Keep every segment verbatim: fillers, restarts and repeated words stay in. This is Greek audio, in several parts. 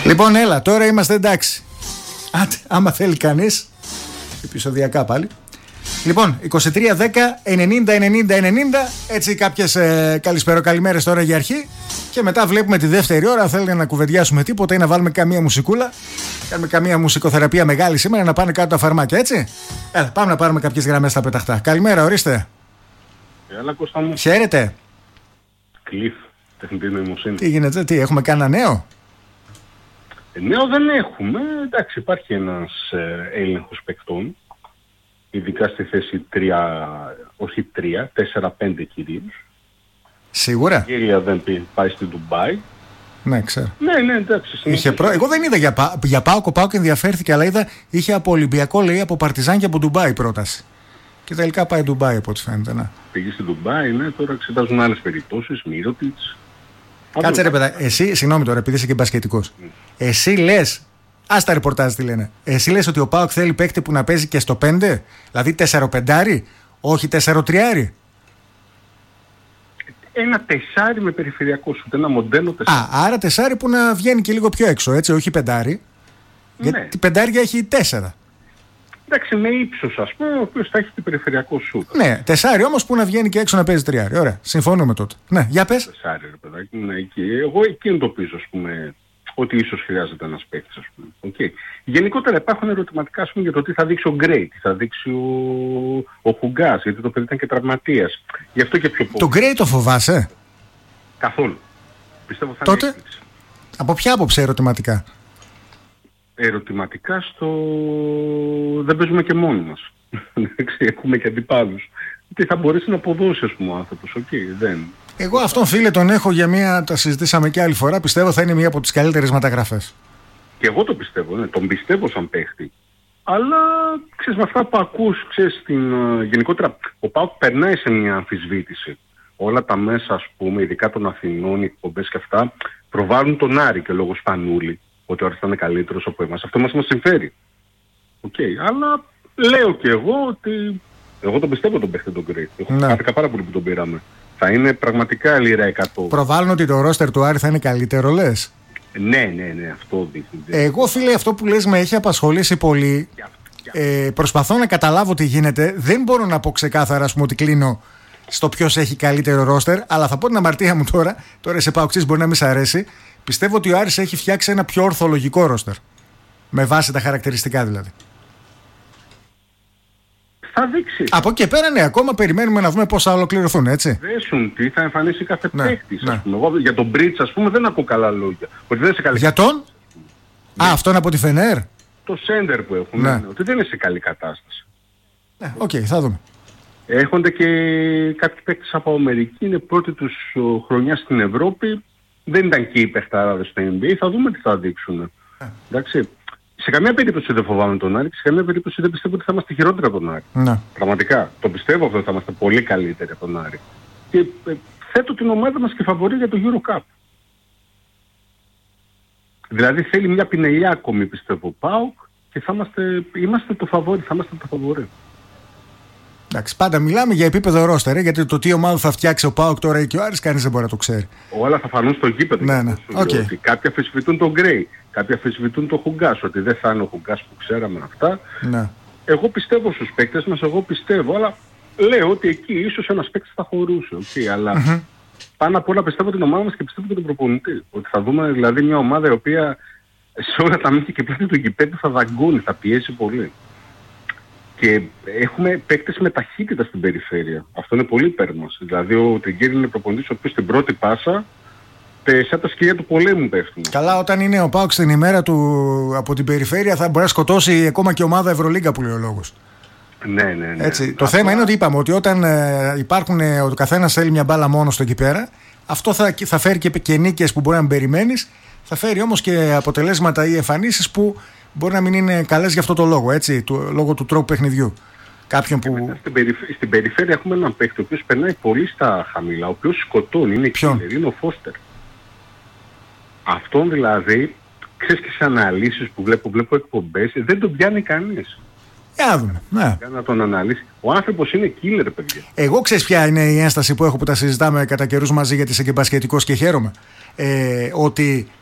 Λοιπόν, έλα, τώρα είμαστε εντάξει. Άντε, άμα θέλει κανείς, επεισοδιακά πάλι. Λοιπόν, είκοσι τρία δέκα ενενήντα ενενήντα ενενήντα, έτσι κάποιες ε, καλησπέρα καλημέρες τώρα για αρχή. Και μετά βλέπουμε τη δεύτερη ώρα. Αν θέλετε να κουβεντιάσουμε τίποτα ή να βάλουμε καμία μουσικούλα, κάνουμε καμία μουσικοθεραπεία μεγάλη σήμερα, να πάνε κάτω τα φαρμάκια, έτσι. Έλα, πάμε να πάρουμε κάποιες γραμμές στα πεταχτά. Καλημέρα, ορίστε. Έλα, Κώστα μου. Χαίρετε. Κλειφ, τεχνητή νοημοσύνη. Τι γίνεται, τι, έχουμε κανένα νέο? Ε, νέο δεν έχουμε. Εντάξει, υπάρχει ένας ε, έλεγχος παικτών. Ειδικά στη θέση τρία, όχι τρία, τέσσερα πέντε κυρίως. Σίγουρα. Η Γέλια δεν πει, πάει στην Ντουμπάι. Ναι, ξέρω. Ναι, ναι, εντάξει. Είχε προ... Εγώ δεν είδα για, πα... για ΠΑΟΚ, ο ΠΑΟΚ ενδιαφέρθηκε, αλλά είδα είχε από Ολυμπιακό, λέει, από Παρτιζάν και από Ντουμπάι πρόταση. Και τελικά πάει Ντουμπάι από ό,τι φαίνεται. Ναι. Πήγε στην Ντουμπάι, ναι, τώρα εξετάζουν άλλες περιπτώσεις, Μύρωτιτς. Κάτσε ρε παιδά, εσύ, συγγνώμη τώρα, επειδή είσαι και μπασκετικός. Mm. Εσύ λες, ας τα ρεπορτάζ τι λένε, εσύ λες ότι ο ΠΑΟΚ θέλει παίκτη που να παίζει και στο πέντε, δηλαδή τέσσερα πέντε, όχι τέσσερα τρία. Ένα τεσάρι με περιφερειακό σου, ένα μοντέλο τεσάρι. Α, άρα τεσάρι που να βγαίνει και λίγο πιο έξω, έτσι, όχι πεντάρι. Ναι. Γιατί πεντάρια έχει τέσσερα. Εντάξει, με ύψος, ας πούμε, ο οποίος θα έχει την περιφερειακό σου. Ναι, τεσάρι όμως που να βγαίνει και έξω να παίζει τριάρι. Ωραία, συμφωνούμε τότε. Ναι, για πες. Τεσάρι, ρε παιδάκι, ναι, εκεί. Εγώ εκεί εντοπίζω, ας πούμε, ότι ίσως χρειάζεται ένας παίκτης, ας πούμε. Okay. Γενικότερα υπάρχουν ερωτηματικά, ας πούμε, για το τι θα δείξει ο Γκρέι, τι θα δείξει ο, ο Χουγκάς, γιατί το παιδί ήταν και τραυματίας. Γι' αυτό και πιο πολύ. Το Γκρέι το φοβάσαι? Καθόλου. Πιστεύω θα τότε, είναι έκπληξη. Από ποια άποψη ερωτηματικά? Ερωτηματικά στο... δεν παίζουμε και μόνοι μας. Έχουμε και αντιπάλους. Τι θα μπορέσει να αποδώσει, ας πούμε, ο άνθρωπος. Οκ, okay, δεν... Εγώ αυτόν, φίλε, τον έχω για μία, τα συζητήσαμε και άλλη φορά, πιστεύω θα είναι μία από τις καλύτερες μεταγραφές. Και εγώ το πιστεύω, ναι, τον πιστεύω σαν παίχτη. Αλλά, ξέρεις, με αυτά που ακούς, ξέρεις, την, uh, γενικότερα, ο ΠΑΟΚ περνάει σε μια αμφισβήτηση. Όλα τα μέσα, ας πούμε, ειδικά των Αθηνών, οι εκπομπές και αυτά, προβάλλουν τον Άρη και λόγω Σπανούλη, ότι ο Άρης θα είναι καλύτερος από εμάς. Αυτό μας μας συμφέρει. Οκ, okay, αλλά λέω και εγώ ότι εγώ τον πιστεύω τον παίχτη τον Γκρέι. Έχω χάθηκα πάρα πολύ που τον πήραμε. Θα είναι πραγματικά λίρα εκατό. Προβάλλουν ότι το ρόστερ του Άρη θα είναι καλύτερο, λες? Ναι, ναι, ναι, αυτό δείχνει. Εγώ, φίλε, αυτό που λες με έχει απασχολήσει πολύ. Ε, προσπαθώ να καταλάβω τι γίνεται. Δεν μπορώ να πω ξεκάθαρα, ας πούμε, ότι κλείνω στο ποιος έχει καλύτερο ρόστερ, αλλά θα πω την αμαρτία μου τώρα. Τώρα σε παοξής μπορεί να μην σ' αρέσει. Πιστεύω ότι ο Άρης έχει φτιάξει ένα πιο ορθολογικό ρόστερ. Με βάση τα χαρακτηριστικά δηλαδή. Θα δείξει. Από εκεί και πέρα, ναι, ακόμα περιμένουμε να δούμε πώς θα ολοκληρωθούν, έτσι. Δέσουν τι θα εμφανίσει κάθε ναι, παίκτης. Ναι. Ας πούμε. Εγώ για τον Μπρίτς, ας πούμε, δεν ακούω καλά λόγια. Ότι δεν είναι σε καλή για τον? Ναι. Α, αυτόν από τη Φενέρ. Το σέντερ που έχουν, ναι. Ναι, ότι δεν είναι σε καλή κατάσταση. Ναι, οκ, okay, θα δούμε. Έχονται και κάποιοι παίκτες από Αμερική, είναι πρώτη τους χρονιά στην Ευρώπη. Δεν ήταν και οι παιχταράδες στο N B A, θα δούμε τι θα δείξουν. Ε. Εντάξει. Σε καμία περίπτωση δεν φοβάμαι τον Άρη και σε καμία περίπτωση δεν πιστεύω ότι θα είμαστε χειρότεροι από τον Άρη. Ναι. Πραγματικά. Το πιστεύω αυτό ότι θα είμαστε πολύ καλύτεροι από τον Άρη. Και ε, θέτω την ομάδα μας και φαβορεί για το Euro Cup. Δηλαδή θέλει μια πινελιά ακόμη, πιστεύω, ΠΑΟΚ και θα είμαστε, είμαστε το φαβορί, θα είμαστε το φαβορί. Εντάξει, πάντα μιλάμε για επίπεδο ρόστερ, γιατί το τι ομάδα θα φτιάξει ο ΠΑΟΚ τώρα ή και ο Άρης κανείς δεν μπορεί να το ξέρει. Όλα θα φανούν στο γήπεδο. Ναι, ναι. Okay. Ότι κάποιοι αφισβητούν τον Γκρέι, κάποιοι αφισβητούν τον Χουγκάς, ότι δεν θα είναι ο Χουγκάς που ξέραμε αυτά. Ναι. Εγώ πιστεύω στους παίκτες μας, εγώ πιστεύω, αλλά λέω ότι εκεί ίσως ένας παίκτης θα χωρούσε. Okay, αλλά mm-hmm. πάνω απ' όλα πιστεύω την ομάδα μας και πιστεύω και τον προπονητή. Ότι θα δούμε δηλαδή μια ομάδα η οποία σε όλα τα μύθια και πλάτη του γηπέδου θα δαγκώνει, θα πιέσει πολύ. Και έχουμε παίκτες με ταχύτητα στην περιφέρεια. Αυτό είναι πολύ υπέρ μας. Δηλαδή ο Τριγκέρι είναι προπονητής ο οποίος στην πρώτη πάσα σαν τα σκυλιά του πολέμου πέφτουν. Καλά, όταν είναι ο ΠΑΟΚ στην ημέρα του από την περιφέρεια θα μπορεί να σκοτώσει ακόμα και ομάδα Ευρωλίγκα που λέει ο λόγος. Ναι, ναι, ναι. Έτσι. Αυτό... Το θέμα είναι ότι είπαμε ότι όταν ε, υπάρχουν, ε, ο καθένας θέλει μια μπάλα μόνο στο εκεί πέρα, αυτό θα, θα φέρει και, και νίκες που μπορεί να μην περιμένεις, θα φέρει όμως και αποτελέσματα ή εμφανίσεις που μπορεί να μην είναι καλές για αυτό το λόγο, έτσι, του, λόγω του τρόπου παιχνιδιού. Κάποιον που... μετά, στην, περιφ- στην περιφέρεια έχουμε έναν παίκτη ο οποίος περνάει πολύ στα χαμηλά, ο οποίος σκοτώνει, είναι killer, είναι ο Φώστερ. Αυτόν δηλαδή, ξέρεις και σε αναλύσεις που βλέπω, βλέπω εκπομπές, δεν τον πιάνει κανείς. Για να δούμε. Ναι. Για να τον αναλύσει. Ο άνθρωπος είναι killer, παιδιά. Εγώ ξέρεις ποια είναι η ένσταση που έχω που τα συζητάμε κατά καιρούς μαζί, γιατί είσαι και μπασκετικός και χαίρομαι. Ε, ότι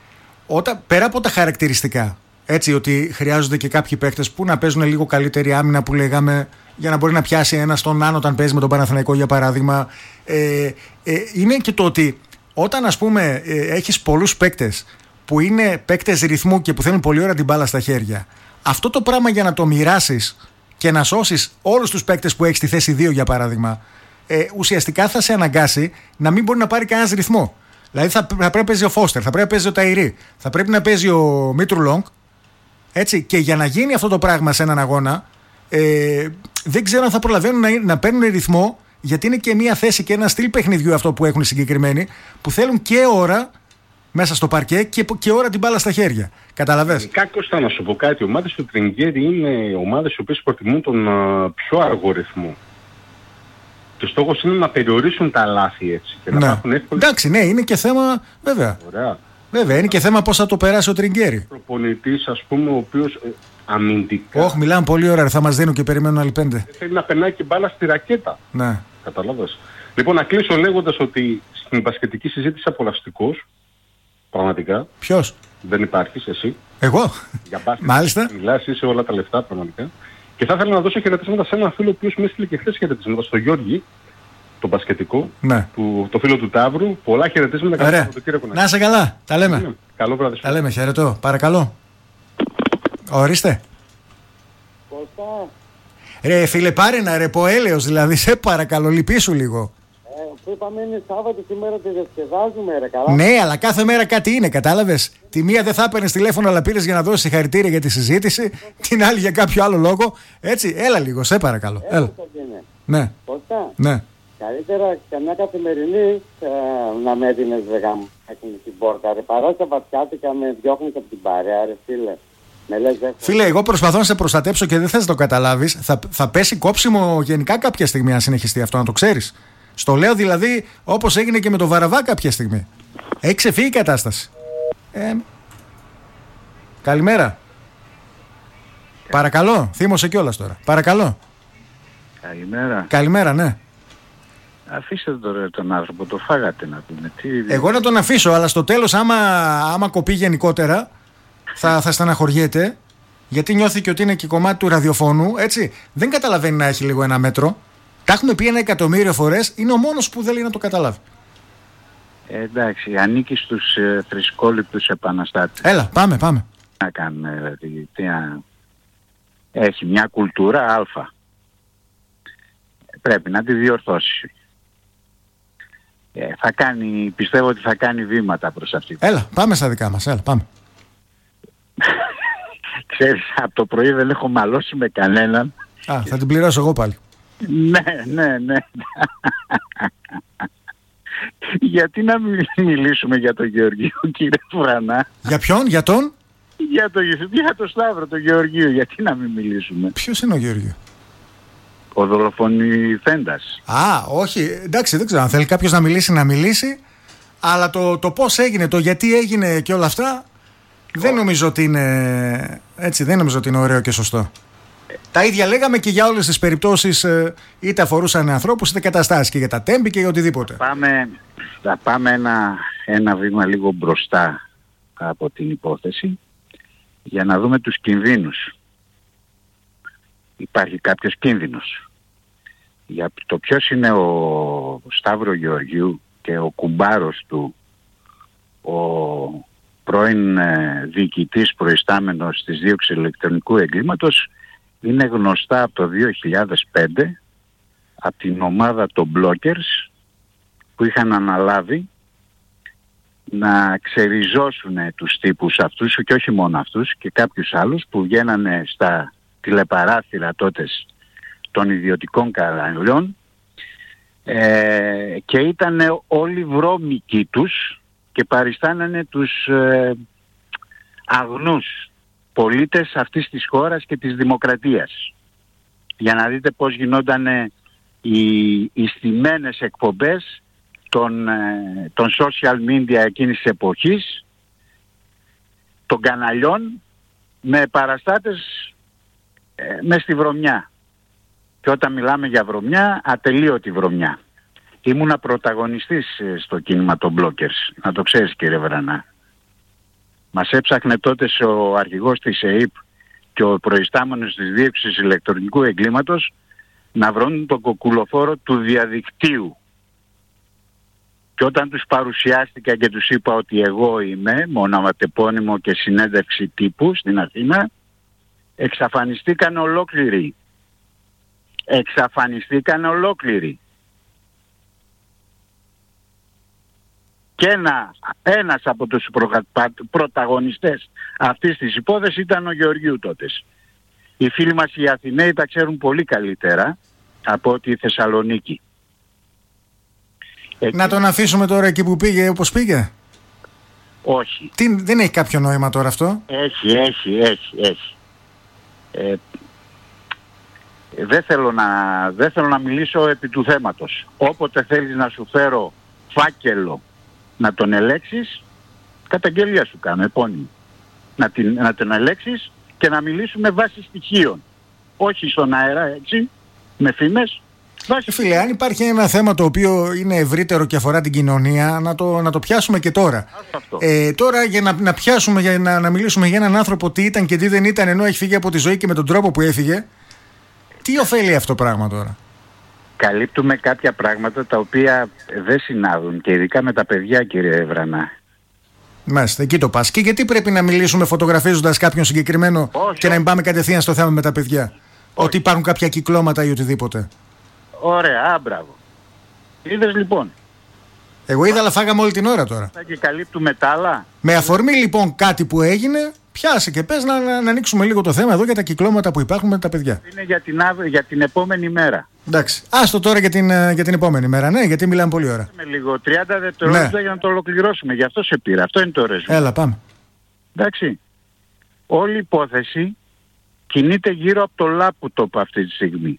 όταν, πέρα από τα χαρακτηριστικά, έτσι, ότι χρειάζονται και κάποιοι παίκτες που να παίζουν λίγο καλύτερη άμυνα που λέγαμε, για να μπορεί να πιάσει ένα στον άνω όταν παίζει με τον Παναθηναϊκό για παράδειγμα, ε, ε, είναι και το ότι όταν ας πούμε ε, έχεις πολλούς παίκτες που είναι παίκτες ρυθμού και που θέλουν πολύ ώρα την μπάλα στα χέρια, αυτό το πράγμα για να το μοιράσεις και να σώσεις όλους τους παίκτες που έχεις στη θέση δύο για παράδειγμα, ε, ουσιαστικά θα σε αναγκάσει να μην μπορεί να πάρει κανένας ρυθμό. Δηλαδή θα, θα πρέπει να παίζει ο Φώστερ, θα πρέπει να παίζει ο Ταϊρή, θα πρέπει να παίζει ο Μίτρου Λόγκ. Έτσι, και για να γίνει αυτό το πράγμα σε έναν αγώνα, ε, δεν ξέρω αν θα προλαβαίνουν να, να παίρνουν ρυθμό, γιατί είναι και μια θέση και ένα στυλ παιχνιδιού αυτό που έχουν συγκεκριμένοι, που θέλουν και ώρα μέσα στο παρκέ και, και ώρα την μπάλα στα χέρια. Καταλαβες. Κάκος θα να σου πω κάτι. Οι ομάδες του Τριγκέρι είναι ομάδες οι οποίες προτιμούν τον uh, πιο αργό ρυθμό. Και στόχος είναι να περιορίσουν τα λάθη έτσι. Και να ναι. υπάρχουν εύκολες... Εντάξει, ναι, είναι και θέμα. Βέβαια. Ωραία. Βέβαια, είναι και θέμα πώς θα το περάσει ο Τριγκέρι. Προπονητής, ας πούμε, ο οποίος ε, αμυντικά. Όχι, μιλάμε πολύ ώρα, θα μας δίνουν και περιμένουν άλλοι πέντε. Θέλει να περνάει και μπάλα στη ρακέτα. Ναι. Καταλάβες. Λοιπόν, να κλείσω λέγοντας ότι στην μπασκετική συζήτηση απολαυστικός. Πραγματικά. Ποιος? Δεν υπάρχεις εσύ. Εγώ. Για μπάσκετ. Μάλιστα. Μιλάς, είσαι όλα τα λεφτά πραγματικά. Και θα ήθελα να δώσω χαιρετίσματα σε έναν φίλο ο οποίος με έστειλε και χθες χαιρετίσματα, στο Γιώργη, τον μπασκετικό, ναι. του, το φίλο του Ταύρου. Πολλά χαιρετίσματα. Ωραία. Να είσαι καλά. Τα λέμε. Ναι. Καλό βράδυ. Τα λέμε. Χαιρετώ. Παρακαλώ. Ορίστε. Κώστα. Ρε φίλε, πάρε ένα ρεπό έλεος, δηλαδή, σε παρακαλώ, λυπήσου λίγο. Ε, που είπαμε είναι Σάββατο σήμερα και διασκεδάζουμε, ρε, καλά. Ναι, αλλά κάθε μέρα κάτι είναι, κατάλαβες. Τη μία δεν θα έπαιρνες τηλέφωνο, αλλά πήρες για να δώσεις συγχαρητήρια για τη συζήτηση. Την άλλη για κάποιο άλλο λόγο. Έτσι, έλα λίγο, σε παρακαλώ. Έλα. Έλα. Ναι. Κώστα. Ναι. Καλύτερα καμιά καθημερινή ε, να με έδινες βεγάμ στην πόρτα, ρε. Παρά στα βαθιάτικα με διώχνεις από την παρέα, ρε φίλε. Με λες, έχω... Φίλε, εγώ προσπαθώ να σε προστατέψω και δεν θες να το καταλάβεις. Θα, θα πέσει κόψιμο γενικά κάποια στιγμή αν συνεχιστεί αυτό, να το ξέρεις. Στο λέω δηλαδή όπως έγινε και με το Βαραβά κάποια στιγμή. Έχει ξεφύγει η κατάσταση. Ε, καλημέρα. Παρακαλώ, θύμωσε κιόλας τώρα. Παρακαλώ. Καλημέρα. Καλημέρα, ναι. Αφήστε τον, τον άνθρωπο, το φάγατε να πούμε. Τι... Εγώ να τον αφήσω, αλλά στο τέλος άμα, άμα κοπεί γενικότερα θα, θα στεναχωριέται, γιατί νιώθει και ότι είναι και κομμάτι του ραδιοφώνου, έτσι. Δεν καταλαβαίνει να έχει λίγο ένα μέτρο. Τα έχουμε πει ένα εκατομμύριο φορές, είναι ο μόνος που δεν λέει να το καταλάβει. Ε, εντάξει, ανήκει στους ε, θρησκόληπτους επαναστάτες. Έλα, πάμε, πάμε. Να κάνουμε, δηλαδή, τι να... Έχει μια κουλτούρα αλφα. Πρέπει να τη διορθώσει. Ε, θα κάνει, πιστεύω ότι θα κάνει βήματα προς αυτή. Έλα, πάμε στα δικά μας, έλα, πάμε. Ξέρεις, από το πρωί δεν έχω μαλώσει με κανέναν. Α, θα την πληρώσω εγώ πάλι. Ναι, ναι, ναι. Γιατί να μην μιλήσουμε για τον Γεωργίου, κύριε Φρανά. Για ποιον, για τον? Για τον για το Σταύρο, τον Γεωργίου, γιατί να μην μιλήσουμε. Ποιος είναι ο Γεωργίου? Ο δολοφονηθέντας. Α, όχι, εντάξει, δεν ξέρω αν θέλει κάποιος να μιλήσει, να μιλήσει. Αλλά το, το πώς έγινε, το γιατί έγινε και όλα αυτά, δεν νομίζω ότι είναι, έτσι, δεν νομίζω ότι είναι ωραίο και σωστό. Τα ίδια λέγαμε και για όλες τις περιπτώσεις, είτε αφορούσαν ανθρώπους είτε καταστάσεις, και για τα τέμπη και για οτιδήποτε. Πάμε, θα πάμε ένα, ένα βήμα λίγο μπροστά από την υπόθεση για να δούμε τους κινδύνους. Υπάρχει κάποιος κίνδυνος. Για το ποιος είναι ο Σταύρο Γεωργίου και ο κουμπάρος του, ο πρώην διοικητής προϊστάμενος της δίωξης ηλεκτρονικού εγκλήματος, είναι γνωστά από το δύο χιλιάδες πέντε από την ομάδα των Blockers που είχαν αναλάβει να ξεριζώσουν τους τύπους αυτούς, και όχι μόνο αυτούς και κάποιους άλλους που βγαίνανε στα τηλεπαράθυρα τότε των ιδιωτικών καναλιών ε, και ήταν όλοι βρώμικοι τους και παριστάνανε τους ε, αγνούς πολίτες αυτής της χώρας και της δημοκρατίας. Για να δείτε πώς γινόταν οι, οι στημένες εκπομπές των, των social media εκείνης της εποχής, των καναλιών, με παραστάτες ε, μες στη βρωμιά. Και όταν μιλάμε για βρωμιά, ατελείωτη βρωμιά. Ήμουνα πρωταγωνιστής στο κίνημα των Blockers, να το ξέρεις, κύριε Βρανά. Μας έψαχνε τότε ο αρχηγός της ΕΥΠ και ο προϊστάμενος της Διεύθυνσης Ηλεκτρονικού Εγκλήματος να βρουν τον κοκκουλοφόρο του διαδικτύου. Και όταν τους παρουσιάστηκα και τους είπα ότι εγώ είμαι με ονοματεπώνυμο και συνέντευξη τύπου στην Αθήνα, εξαφανιστήκαν ολόκληροι. Εξαφανιστήκαν ολόκληροι. Και ένα, ένας από τους πρωταγωνιστές αυτής της υπόθεσης ήταν ο Γεωργιού τότε. Οι φίλοι μας οι Αθηναίοι τα ξέρουν πολύ καλύτερα από ότι η Θεσσαλονίκη. Εκεί... Να τον αφήσουμε τώρα εκεί που πήγε όπως πήγε. Όχι. Τι, δεν έχει κάποιο νόημα τώρα αυτό. Έχει, έχει, έχει, έχει. Ε, δεν, θέλω να, δεν θέλω να μιλήσω επί του θέματος. Όποτε θέλεις να σου φέρω φάκελο να τον ελέξεις, καταγγελία σου κάνω, επώνυμη. Να, την, να τον ελέξεις και να μιλήσουμε βάσει στοιχείων. Όχι στον αέρα, έτσι, με φήμες. Βάσει... Φίλε, αν υπάρχει ένα θέμα το οποίο είναι ευρύτερο και αφορά την κοινωνία, να το, να το πιάσουμε και τώρα. Ε, τώρα για να, να πιάσουμε, για να, να μιλήσουμε για έναν άνθρωπο τι ήταν και τι δεν ήταν, ενώ έχει φύγει από τη ζωή και με τον τρόπο που έφυγε, τι ωφέλει αυτό το πράγμα τώρα. Καλύπτουμε κάποια πράγματα τα οποία δεν συνάδουν και ειδικά με τα παιδιά, κύριε Βρανά. Μάλιστα, εκεί το πας. Και γιατί πρέπει να μιλήσουμε φωτογραφίζοντας κάποιον συγκεκριμένο όχι, και να μην πάμε κατευθείαν στο θέμα με τα παιδιά. Όχι. Ότι υπάρχουν κάποια κυκλώματα ή οτιδήποτε. Ωραία, μπράβο. Είδες λοιπόν. Εγώ είδα, αλλά φάγαμε όλη την ώρα τώρα. Και καλύπτουμε τα άλλα. Με αφορμή λοιπόν κάτι που έγινε, πιάσε και πες να, να, να ανοίξουμε λίγο το θέμα εδώ για τα κυκλώματα που υπάρχουν με τα παιδιά. Είναι για την, για την επόμενη μέρα. Εντάξει. Άστο τώρα για την, για την επόμενη μέρα, ναι, γιατί μιλάμε πολύ ώρα. Με λίγο, τριάντα δευτερόλεπτα ναι. Για να το ολοκληρώσουμε. Γι' αυτό σε πήρα. Αυτό είναι το ρεζούμ. Έλα, πάμε. Εντάξει. Όλη η υπόθεση κινείται γύρω από το λάπτοπ αυτή τη στιγμή.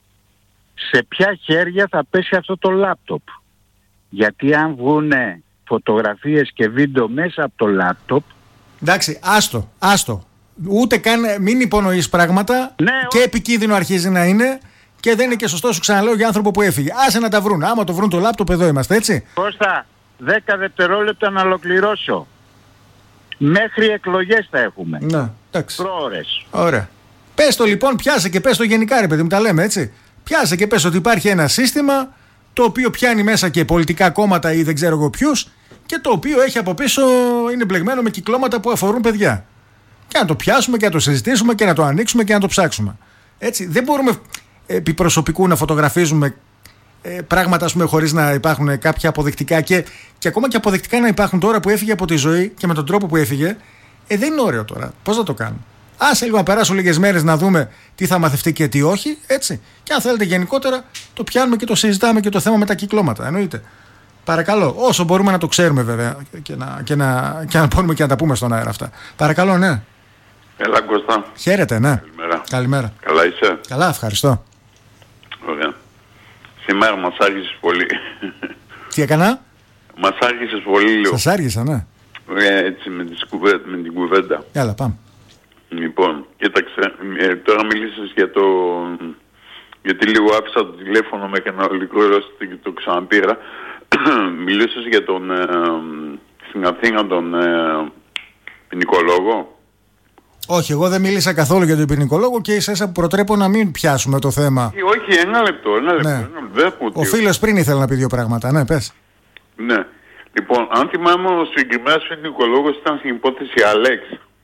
Σε ποια χέρια θα πέσει αυτό το λάπτοπ. Γιατί αν βγουνε φωτογραφίες και βίντεο μέσα από το λάπτοπ. Εντάξει, άστο, άστο. Ούτε καν μην υπονοείς πράγματα ναι, και επικίνδυνο αρχίζει να είναι και δεν είναι και σωστό, σου ξαναλέω, για άνθρωπο που έφυγε. Άσε να τα βρουν. Άμα το βρουν το λάπτοπ, εδώ είμαστε, έτσι. Κώστα, δέκα δευτερόλεπτα να ολοκληρώσω. Μέχρι εκλογές θα έχουμε. Ναι, εντάξει. Προώρες. Ωραία. Πες το λοιπόν, πιάσε και πες το γενικά, ρε παιδί μου, τα λέμε έτσι. Πιάσε και πες ότι υπάρχει ένα σύστημα το οποίο πιάνει μέσα και πολιτικά κόμματα ή δεν ξέρω εγώ ποιους και το οποίο έχει από πίσω, είναι μπλεγμένο με κυκλώματα που αφορούν παιδιά. Και να το πιάσουμε και να το συζητήσουμε και να το ανοίξουμε και να το ψάξουμε. Έτσι, δεν μπορούμε επί προσωπικού να φωτογραφίζουμε ε, πράγματα, ας πούμε, χωρίς να υπάρχουν κάποια αποδεικτικά και, και ακόμα και αποδεικτικά να υπάρχουν τώρα που έφυγε από τη ζωή και με τον τρόπο που έφυγε. Ε, δεν είναι ωραίο τώρα. Πώς θα το κάνουμε. Άσε λίγο να περάσουν λίγες μέρες να δούμε τι θα μαθευτεί και τι όχι, έτσι. Και αν θέλετε γενικότερα το πιάνουμε και το συζητάμε και το θέμα με τα κυκλώματα, εννοείται. Παρακαλώ, όσο μπορούμε να το ξέρουμε βέβαια και να, και να, και να μπορούμε και να τα πούμε στον αέρα αυτά. Παρακαλώ, ναι. Έλα Κώστα. Χαίρετε, ναι. Καλημέρα. Καλημέρα. Καλά είσαι. Καλά, ευχαριστώ. Ωραία. Σήμερα μας άργησες πολύ. Τι έκανα? Μας άργησες πολύ λίγο. Σας άργησα, ναι. Ωραία, έτσι με, τις κουβέ, με την κουβέντα. Έλα, πάμε. Λοιπόν, κοίταξε, ε, τώρα μιλήσεις για το... γιατί λίγο άφησα το τηλέφωνο με κανονικό ρώστη και το ξαναπήρα. Μιλήσεις για τον... Ε, στην Αθήνα τον ε, ποινικολόγο. Όχι, εγώ δεν μίλησα καθόλου για τον ποινικολόγο και ίσα ίσα που προτρέπω να μην πιάσουμε το θέμα. Ε, όχι, ένα λεπτό, ένα λεπτό. Ναι. Ένα λεπτό. Ο φίλος πριν ήθελε να πει δύο πράγματα, ναι, πες. Ναι. Λοιπόν, αν θυμάμαι, ο συγκεκριμένος ποινικολόγος ήταν στην υπόθεση Αλέξ.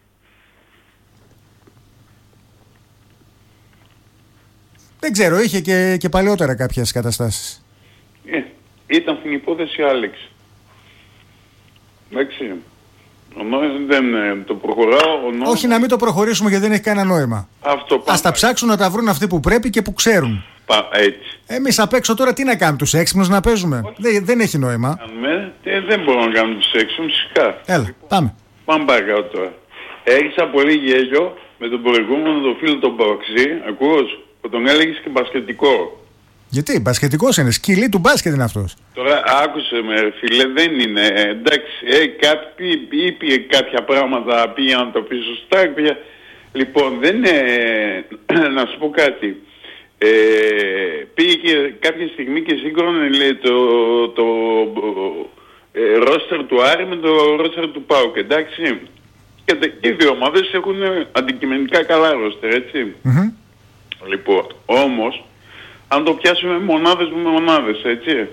Δεν ξέρω, είχε και, και παλαιότερα κάποιες καταστάσεις. Ε, ήταν στην υπόθεση Άλεξ. Εντάξει. Δεν το προχωράω. Νόμος... Όχι, να μην το προχωρήσουμε γιατί δεν έχει κανένα νόημα. Αυτό Ας τα ψάξουν να τα βρουν αυτοί που πρέπει και που ξέρουν. Πα, έτσι. Εμείς απ' έξω τώρα τι να κάνουμε, τους έξυπνους να παίζουμε. Δεν, δεν έχει νόημα. Κάνουμε, ε, δεν μπορούμε να κάνουμε τους έξυπνους, φυσικά. Έλα, λοιπόν, πάμε. Πάμε παρακάτω τώρα. Έριξα πολύ γέλιο με τον προηγούμενο τον φίλο τον Παοξή, ακούς, που τον έλεγες και μπασκετικό. Γιατί, μπασκετικός είναι, σκυλί του μπάσκετ είναι αυτός. Τώρα άκουσε με φίλε, δεν είναι, εντάξει, ε, κάτι, είπε κάποια πράγματα, πήγε να το πει σωστά, πήγε... Λοιπόν, δεν είναι, να σου πω κάτι, ε, πήγε και κάποια στιγμή και σύγκρονε λέει, το, το ε, ρόστερ του Άρη με το ρόστερ του ΠΑΟΚ, εντάξει. Και, και οι δύο ομάδες έχουν αντικειμενικά καλά ρόστερ, έτσι. Mm-hmm. Λοιπόν, όμως, αν το πιάσουμε μονάδες με μονάδες, έτσι.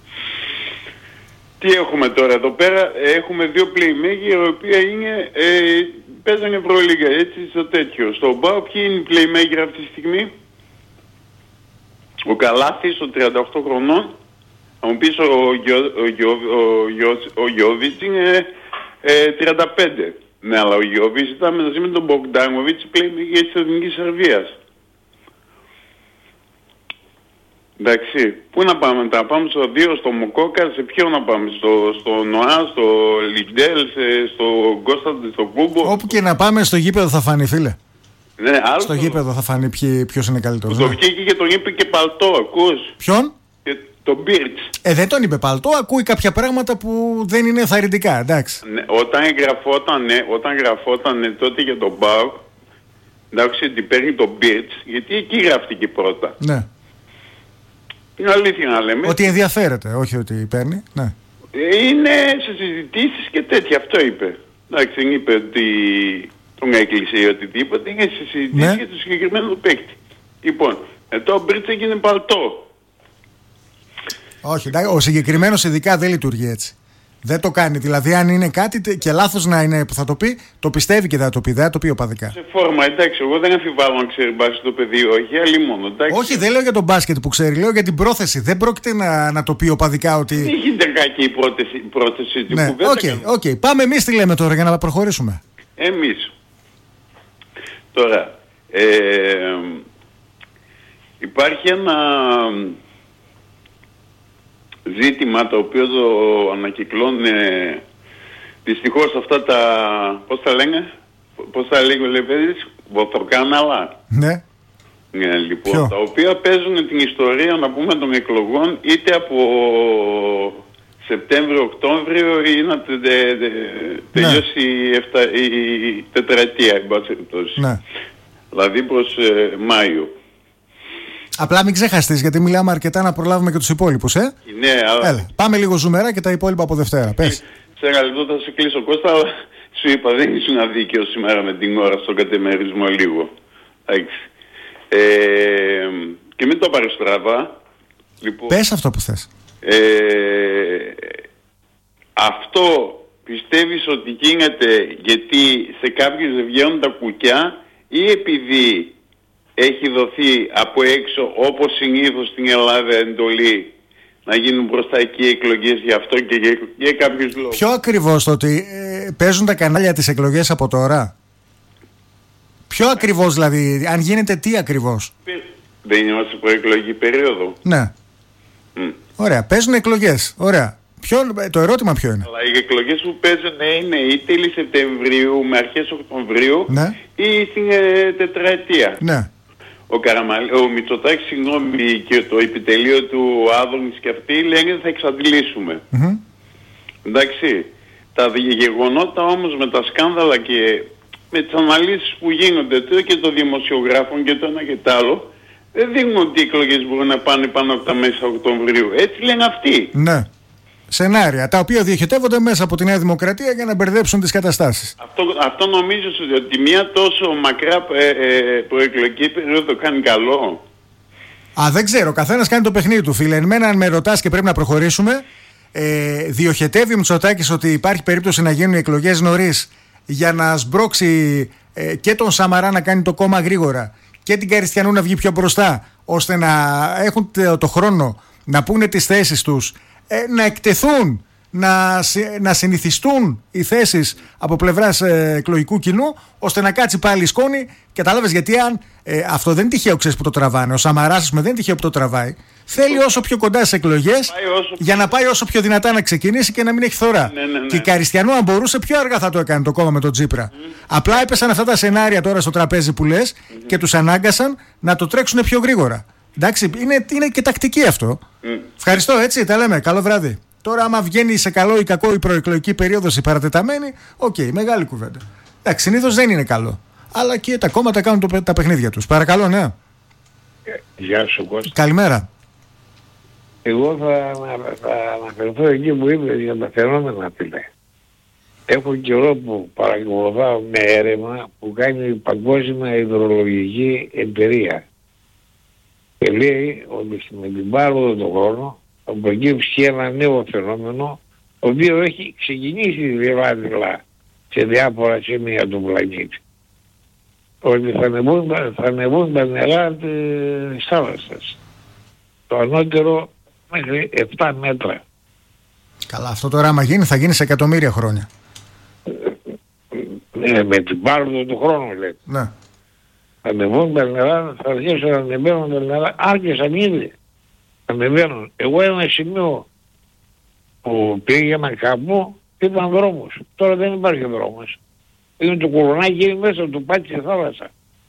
Τι έχουμε τώρα εδώ πέρα, έχουμε δύο playmaker, οι οποίοι είναι, ε, παίζουν Ευρωλίγα, έτσι, στο τέτοιο. Στο ΠΑΟΚ, ποιοι είναι οι playmaker αυτή τη στιγμή? Ο Καλάθης, ο τριάντα οκτώ χρονών. Θα μου πεις, ο Γιώβιτς είναι ε, τριάντα πέντε. Ναι, αλλά ο Γιώβιτς ήταν μαζί με τον Μπογκντάνοβιτς playmaker της Εθνικής Σερβίας. Εντάξει, πού να πάμε, να πάμε στο δύο, στο Μοκόκα, σε ποιο να πάμε, στο, στο Νοά, στο Λιντέλ, στο Κώσταντε, στο Κούμπο. Όπου και να πάμε, στο γήπεδο θα φανεί, φίλε. Ναι, άλλο στο γήπεδο θα φανεί ποιος είναι καλύτερος. Το βγήκε και τον είπε και παλτό, ακούς. Ποιον? Και τον Μπίρτς. Ε, δεν τον είπε παλτό, ακούει κάποια πράγματα που δεν είναι ενθαρρυντικά, εντάξει. Ναι, όταν γραφότανε, όταν γραφότανε τότε για τον ΠΑΟΚ, εντάξει, ότι παίρνει τον Μπίρτς, γιατί εκεί γράφτηκε πρώτα. Ναι. Είναι αλήθεια να λέμε. Ότι ενδιαφέρεται, όχι ότι παίρνει, ναι. Είναι σε συζητήσεις και τέτοια, αυτό είπε. Εντάξει, δεν είπε ότι τον έκλεισε ή οτιδήποτε, είναι σε συζητήσεις ναι. για το συγκεκριμένο παίκτη. Λοιπόν, εδώ ο Μπίρτς έγινε παλτό. Όχι, ο συγκεκριμένος ειδικά δεν λειτουργεί έτσι. Δεν το κάνει. Δηλαδή, αν είναι κάτι και λάθος να είναι που θα το πει, το πιστεύει και θα το πει. Δεν θα το πει οπαδικά. Σε φόρμα, εντάξει, εγώ δεν αμφιβάλλω να ξέρει μπάσκετ το παιδί, όχι, άλλη μόνο. Εντάξει. Όχι, δεν λέω για τον μπάσκετ που ξέρει, λέω για την πρόθεση. Δεν πρόκειται να, να το πει οπαδικά ότι. Δεν είχε κακή η πρόθεση, πρόθεση του ναι, που δεν okay, θα οκ. Okay. Πάμε εμείς τι λέμε τώρα για να προχωρήσουμε. Εμείς. Τώρα, ε, υπάρχει ένα ζήτημα το οποίο το ανακυκλώνει δυστυχώς αυτά τα, πώς τα λένε, πώς τα λέγει ο Λεβέντης, βοθροκάναλα. Ναι. Ναι, λοιπόν, ποιο? Τα οποία παίζουν την ιστορία, να πούμε, των εκλογών είτε από Σεπτέμβριο-Οκτώβριο ή να τε, τε, τε, τελειώσει ναι. η, εφτα, η τετραετία, εν πάση περιπτώσει. Ναι. Δηλαδή προς ε, Μάιο. Απλά μην ξεχαστείς, γιατί μιλάμε αρκετά να προλάβουμε και τους υπόλοιπους, ε. Ναι, αλλά... Έλα, πάμε λίγο ζουμερά και τα υπόλοιπα από Δευτέρα. Πες. Σε ένα λεπτό θα σε κλείσω, Κώστα, αλλά σου είπα δεν ήσουν αδίκαιος σήμερα με την ώρα στον κατεμερισμό λίγο. Ε, και μην το πάρεις στραβά. Λοιπόν, πες αυτό που θες. Ε, αυτό πιστεύεις ότι γίνεται γιατί σε κάποιους δεν βγαίνουν τα κουκιά ή επειδή έχει δοθεί από έξω, όπως συνήθως στην Ελλάδα, εντολή να γίνουν μπροστά εκεί εκλογές γι' αυτό και για, για κάποιους λόγους? Ποιο ακριβώς το ότι ε, παίζουν τα κανάλια τις εκλογές από τώρα? Ποιο ακριβώς δηλαδή, αν γίνεται τι ακριβώς? Δεν είμαστε προεκλογική περίοδο. Ναι. Mm. Ωραία, παίζουν εκλογές, ωραία. Ποιο, το ερώτημα ποιο είναι? Αλλά οι εκλογές που παίζουν είναι ή τέλη Σεπτεμβρίου με αρχές Οκτωβρίου ναι. ή στην ε, τετραετία. Ναι. Ο, Καραμαλ... ο Μητσοτάκης, συγγνώμη, και το επιτελείο του Άδωνης και αυτοί λένε θα εξαντλήσουμε. Mm-hmm. Εντάξει. Τα γεγονότα όμως με τα σκάνδαλα και με τις αναλύσεις που γίνονται τώρα και των δημοσιογράφων και το ένα και το άλλο, δεν δείχνουν ότι οι εκλογές μπορούν να πάνε πάνω από τα μέσα Οκτωβρίου. Έτσι λένε αυτοί. Ναι. Σενάρια, τα οποία διοχετεύονται μέσα από τη Νέα Δημοκρατία για να μπερδέψουν τις καταστάσεις. Αυτό, αυτό νομίζω ότι μια τόσο μακρά ε, ε, προεκλογική περίοδο κάνει καλό. Α, δεν ξέρω. Ο καθένας κάνει το παιχνίδι του, φίλε. Εμένα, αν με ρωτάς και πρέπει να προχωρήσουμε, ε, διοχετεύει ο Μητσοτάκης ότι υπάρχει περίπτωση να γίνουν οι εκλογές νωρίς για να σμπρώξει ε, και τον Σαμαρά να κάνει το κόμμα γρήγορα και την Καριστιανού να βγει πιο μπροστά, ώστε να έχουν το χρόνο να πούνε τις θέσεις τους, ε, να εκτεθούν, να, να συνηθιστούν οι θέσεις από πλευράς ε, εκλογικού κοινού, ώστε να κάτσει πάλι η σκόνη. Κατάλαβες, γιατί αν ε, αυτό δεν είναι τυχαίο, ξέρεις που το τραβάνε. Ο Σαμαράς δεν είναι τυχαίο που το τραβάει. Θέλει όσο πιο κοντά στις εκλογές για να πάει όσο πιο δυνατά να ξεκινήσει και να μην έχει θωρά. Ναι, ναι, ναι. Και η Καριστιανού, αν μπορούσε, πιο αργά θα το έκανε το κόμμα με τον Τσίπρα. Mm. Απλά έπεσαν αυτά τα σενάρια τώρα στο τραπέζι που λες mm. και τους ανάγκασαν να το τρέξουν πιο γρήγορα. Εντάξει, είναι, είναι και τακτική αυτό. Mm. Ευχαριστώ, έτσι, τα λέμε. Καλό βράδυ. Τώρα, άμα βγαίνει σε καλό ή κακό η προεκλογική περίοδος η παρατεταμένη, οκ, okay, μεγάλη κουβέντα. Εντάξει, συνήθως δεν είναι καλό. Αλλά και τα κόμματα κάνουν το, τα παιχνίδια τους. Παρακαλώ, ναι. Γεια σου, Κώστα. Καλημέρα. Εγώ θα, θα αναφερθώ εκεί που είπε για τα φαινόμενα, φίλε. έχω καιρό που παρακολουθάω με έρευνα που κάνει η Παγκόσμια Υδρολογική Εταιρεία. Και λέει ότι με την πάροδο του χρόνου θα προκύψει ένα νέο φαινόμενο, το οποίο έχει ξεκινήσει δειλά σε διάφορα σημεία του πλανήτη. Ότι θα ανεβούν, θα ανεβούν τα νερά της θάλασσας. Το ανώτερο μέχρι επτά μέτρα. Καλά, αυτό τώρα άμα γίνει θα γίνει σε εκατομμύρια χρόνια. Ναι, με την πάροδο του χρόνου λέει. Ναι. Θα ανεβούν τα νερά, θα αρχίσουν να ανεβαίνουν τα νερά, άρχισαν ήδη. Ανεβαίνουν. Εγώ ένα σημείο που πήγαινα κάπου ήταν δρόμος. Τώρα δεν υπάρχει δρόμος. Είναι το κολονάκι είναι μέσα, το πάει στη θάλασσα.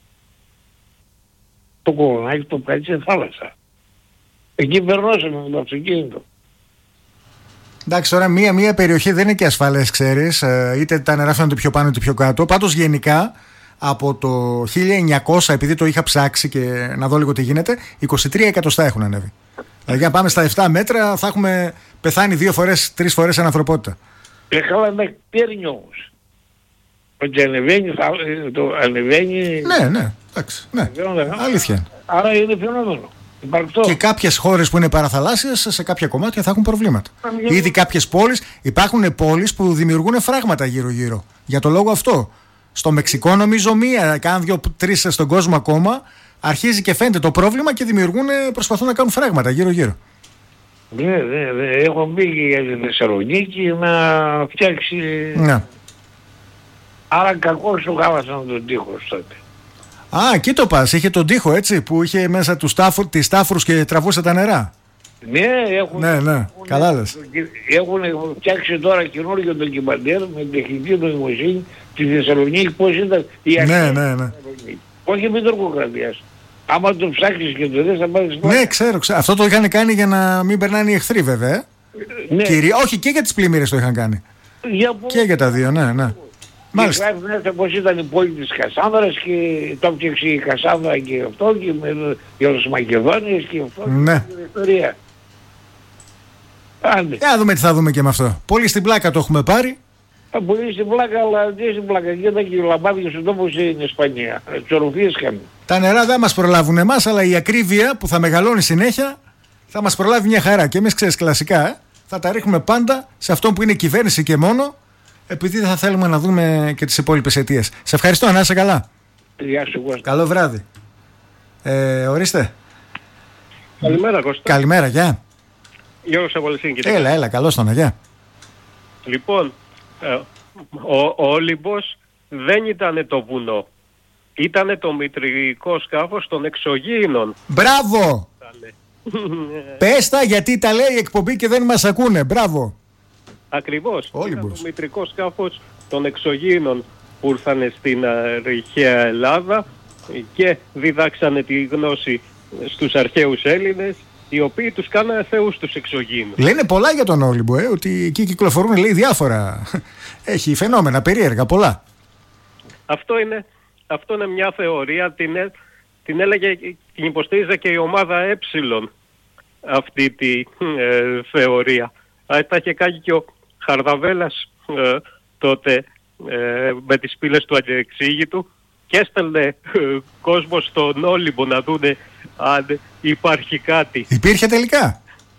Το κολονάκι το πάει στη θάλασσα. Εκεί περνώσαμε με το αυτοκίνητο. Εντάξει, τώρα μία-μία περιοχή δεν είναι και ασφαλές, ξέρεις. Ε, είτε τα νερά φαίνονται πιο πάνω είτε πιο κάτω. Πάντως γενικά από το χίλια εννιακόσια, επειδή το είχα ψάξει και να δω λίγο τι γίνεται, είκοσι τρία εκατοστά έχουν ανέβει. Δηλαδή, αν πάμε στα επτά μέτρα, θα έχουμε πεθάνει δύο φορές, τρεις φορές σαν ανθρωπότητα. Έχαλα να παίρνει όμως. Ότι ανεβαίνει, θα, το ανεβαίνει... Ναι, ναι, εντάξει, ναι, αλήθεια. Άρα είναι φαινόμενο. Υπαρκτό. Και κάποιες χώρες που είναι παραθαλάσσιες, σε κάποια κομμάτια θα έχουν προβλήματα. Αμυγενή. Ήδη κάποιες πόλεις, υπάρχουν πόλεις που δημιουργούν φράγματα γύρω-γύρω. Για το λόγο αυτό. Στο Μεξικό νομίζω μία, κάνα δύο-τρεις στον κόσμο ακόμα, αρχίζει και φαίνεται το πρόβλημα και δημιουργούν, προσπαθούν να κάνουν φράγματα γύρω-γύρω. Ναι, ναι, ναι. Έχω μπει για τη Θεσσαλονίκη να φτιάξει... Ναι. Άρα κακώς του χάλασαν τον τοίχο τότε. Α, εκεί το πας, είχε τον τοίχο έτσι, που είχε μέσα τους τάφου, τις τάφρους και τραβούσε τα νερά. Ναι, έχουν, ναι, ναι. έχουν, Καλά λες. Έχουν φτιάξει τώρα καινούργιο ντοκιμαντέρ με τεχνητή νοημοσύνη τη Θεσσαλονίκη, πώς ήταν η αρχή. Ναι, ναι, ναι. Όχι με τουρκοκρατίας. Άμα το ψάξεις και το δεις θα πάρεις πλάκα. Ναι, ξέρω, ξέρω. Αυτό το είχαν κάνει για να μην περνάνε οι εχθροί βέβαια. Ναι. Κυρία, όχι, και για τις πλημμύρες το είχαν κάνει. Για και για τα δύο, ναι, ναι. Μάλιστα. Και γράφει μέσα πως ήταν η πόλη της Κασάνδρας και το έφτιαξε η Κασάνδρα και αυτό και με, για τους Μακεδόνιες και αυτό. Ναι. Και την ιστορία. Άντε. Για να δούμε τι θα δούμε και με αυτό. Πολύ στην πλάκα το έχουμε πάρει. Πολύ στην πλάκα, αλλά τι στην πλάκα. Και ήταν και οι λαμπάδια στον τόπο στην Ισπανία. Τσοροφίες είχαμε. Τα νερά δεν μας προλάβουν εμάς, αλλά η ακρίβεια που θα μεγαλώνει συνέχεια θα μας προλάβει μια χαρά. Και εμείς, ξέρεις, κλασικά ε, θα τα ρίχνουμε πάντα σε αυτό που είναι η κυβέρνηση και μόνο, επειδή δεν θα θέλουμε να δούμε και τις υπόλοιπες αιτίες. Σε ευχαριστώ, να είσαι καλά. Γεια σου, Κώστα. Καλό βράδυ. Ε, ορίστε. Καλημέρα, Κώστα. Καλημέρα, γεια. Γιώργος από Λεσίνη. Έλα, έλα, καλώς τον, γεια. Λοιπόν, ε, ο, ο Όλυμπος δεν ήταν το βουνό. Ήτανε το μητρικό σκάφος των εξωγήινων. Μπράβο! Πες τα, γιατί τα λέει η εκπομπή και δεν μας ακούνε. Μπράβο. Ακριβώς. Ήταν το μητρικό σκάφος των εξωγήινων που ήρθαν στην αρχαία Ελλάδα και διδάξανε τη γνώση στους αρχαίους Έλληνες, οι οποίοι τους κάνανε θεούς τους εξωγήινους. Λένε πολλά για τον Όλυμπο, ε, ότι εκεί κυκλοφορούν, λέει, διάφορα. Έχει φαινόμενα περίεργα, πολλά. Αυτό είναι, αυτό είναι μια θεωρία, την, την έλεγε, την υποστήριζε και η ομάδα Ε, αυτή τη ε, θεωρία. Τα είχε κάνει και ο Χαρδαβέλας ε, τότε ε, με τις πύλες του Ανεξήγητου και έστελνε ε, κόσμο στον Όλυμπο να δούνε αν υπάρχει κάτι. Υπήρχε τελικά.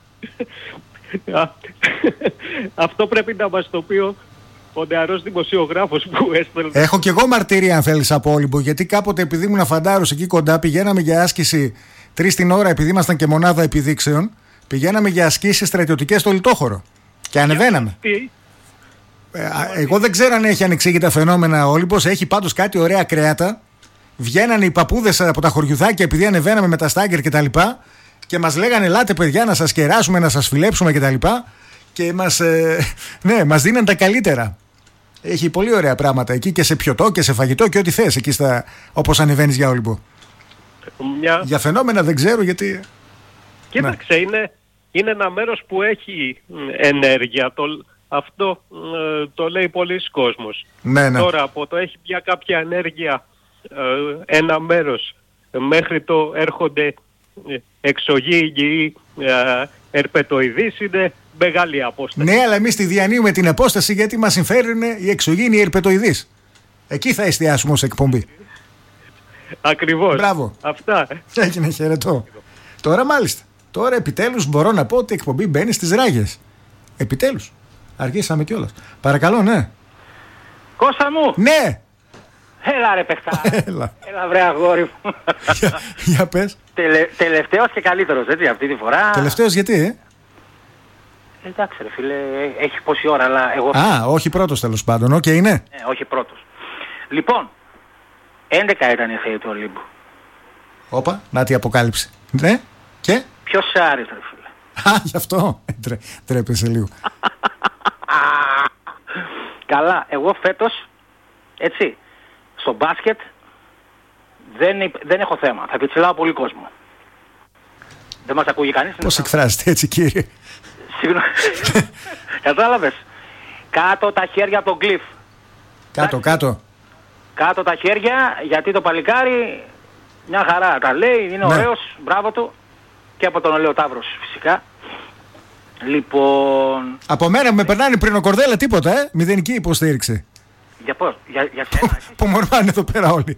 Αυτό πρέπει να μας το πει ο, ο νεαρός δημοσιογράφος που έστελνε. Έχω κι εγώ μαρτυρία αν θέλεις από Όλυμπο, γιατί κάποτε επειδή ήμουν φαντάρος εκεί κοντά πηγαίναμε για άσκηση τρεις την ώρα, επειδή ήμασταν και μονάδα επιδείξεων, πηγαίναμε για ασκήσεις στρατιωτικές στο Λιτόχωρο και ανεβαίναμε. Τι? Ε, εγώ δεν ξέρω αν έχει ανεξήγητα φαινόμενα ο Όλυμπος, έχει πάντως κάτι ωραία κρέατα. Βγαίνανε οι παππούδες από τα χωριουδάκια επειδή ανεβαίναμε με τα στάγκερ και τα λοιπά και μας λέγανε ελάτε παιδιά να σας κεράσουμε, να σας φιλέψουμε και τα λοιπά και μας, ε, ναι, μας δίναν τα καλύτερα. Έχει πολύ ωραία πράγματα εκεί και σε πιωτό και σε φαγητό και ό,τι θες εκεί στα, όπως ανεβαίνεις για Όλυμπο. Μια... Για φαινόμενα δεν ξέρω γιατί... Κοίταξε, ναι. είναι, είναι ένα μέρος που έχει ενέργεια. Το, αυτό ε, το λέει πολλοί κόσμος. Ναι, ναι. Τώρα από το έχει πια κάποια ενέργεια ε, ένα μέρος μέχρι το έρχονται εξωγήινοι, ε, ερπετοειδής είναι μεγάλη απόσταση. Ναι, αλλά εμείς τη διανύουμε την απόσταση γιατί μας συμφέρουν οι εξωγήινοι ερπετοειδείς. Εκεί θα εστιάσουμε ως εκπομπή. Ακριβώς. Μπράβο. Αυτά. Έγινε, χαιρετώ. Τώρα μάλιστα. Τώρα επιτέλους μπορώ να πω ότι η εκπομπή μπαίνει στις ράγες. Επιτέλους. Αργήσαμε κιόλας. Παρακαλώ, ναι. Κώστα μου. Ναι. Έλα ρε παιχτά. Έλα. Έλα βρε αγόρι μου. για, για πες. Τελε, τελευταίος και καλύτερος, έτσι, αυτή τη φορά. Τελευταίος γιατί, ε? Εντάξει ρε φίλε, έχει πόση ώρα, αλλά εγώ... Α, όχι πρώτος τέλος πάντων, οκ, okay, είναι. Ναι, όχι πρώτος. Λοιπόν, έντεκα ήταν η θέση του Ολύμπου. Όπα, να τη αποκάλυψη. Ναι, και? Ποιος σε άρεσε ρε φίλε? Α, γι' αυτό. Τρε, τρέπεσαι λίγο. Καλά, εγώ φέτος, έτσι, στο μπάσκετ δεν, δεν έχω θέμα. Θα πιτσιλάω πολύ κόσμο. Δεν μας ακούγει κανείς. Πώς εκφράζεται έτσι, κύριε? Συγγνώμη. Κατάλαβες. Κάτω τα χέρια από τον κλιφ. Κάτω, κάτω. Κάτω τα χέρια, γιατί το παλικάρι μια χαρά τα λέει, είναι ναι. ωραίος, μπράβο του. Και από τον Ολέο Ταύρος φυσικά. Λοιπόν... Από μένα με περνάνε πριν ο Κορδέλα τίποτα, ε. Μηδενική υποστήριξη. Για πώς, για, για σένα. Που μορφάνε εδώ πέρα όλοι.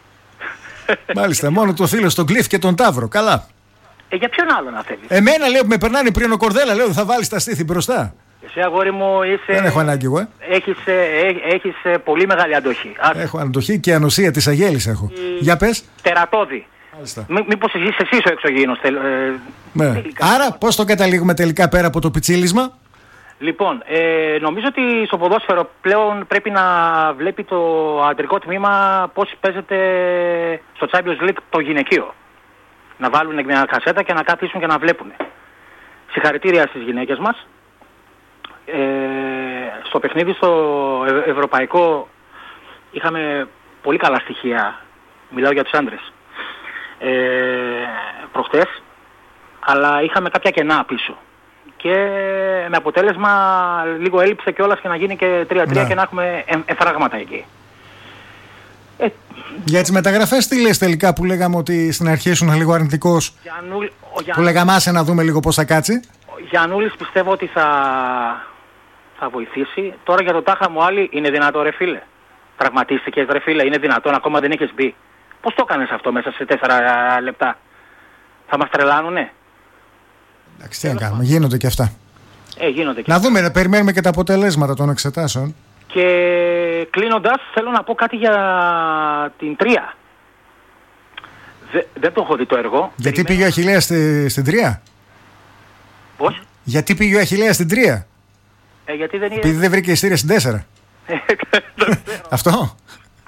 Μάλιστα, μόνο το φίλο στον Κλειφ και τον Ταύρο. Καλά. Ε, για ποιον άλλο να θέλεις? Εμένα λέω που με περνάνε πριν ο Κορδέλα, λέω θα βάλεις τα στήθη μπροστά. Εσύ αγόρι μου είσαι... Δεν έχω ανάγκη εγώ, ε. Έχεις, έχ, έχεις πολύ μεγάλη αντοχή. Έχω αντοχή και ανοσία της αγέλης έχω. Η... Για πες. Τερατώδη. Μή, μήπως είσαι εσύ ο εξωγήινος. Ε, ναι. Τελικά. Άρα πώς το καταλήγουμε τελικά πέρα από το πιτσίλισμα? Λοιπόν, ε, νομίζω ότι στο ποδόσφαιρο πλέον πρέπει να βλέπει το αντρικό τμήμα πώς παίζεται στο Champions League το γυναικείο. Να βάλουν μια κασέτα και να καθίσουν και να βλέπουν. Συγχαρητήρια στις γυναίκες μας. Ε, στο παιχνίδι στο ε, ευρωπαϊκό είχαμε πολύ καλά στοιχεία. Μιλάω για τους άντρες. Ε, προχτές, αλλά είχαμε κάποια κενά πίσω. Και με αποτέλεσμα λίγο έλειψε κιόλας και να γίνει και τρία τρία και να έχουμε ε, εφράγματα εκεί. Ε, για τις μεταγραφές τι λες τελικά που λέγαμε ότι στην αρχή ήσουν λίγο αρνητικός? Γιαννούλη, ο που λέγαμε άσε να δούμε λίγο πώς θα κάτσει. Ο Γιαννούλης πιστεύω ότι θα, θα βοηθήσει. Τώρα για το τάχα μου άλλη είναι δυνατό ρε φίλε? Τραυματίστηκες ρε φίλε, είναι δυνατόν, ακόμα δεν έχεις μπει? Πώς το έκανες αυτό μέσα σε τέσσερα λεπτά? Θα μας τρελάνουνε? Εντάξει, τι να κάνουμε, γίνονται και αυτά. Ε, γίνονται και να δούμε, να περιμένουμε και τα αποτελέσματα των εξετάσεων. Και κλείνοντας, θέλω να πω κάτι για την τρία. Δε, δεν το έχω δει το έργο. Γιατί Περιμένω... πήγε ο Αχιλλέας στη, στην τρία? Πώς? Γιατί πήγε ο Αχιλλέας στην τρία? Ε, γιατί δεν είναι... Επειδή δεν βρήκε ειστήρια στην τέσσερα. Αυτό.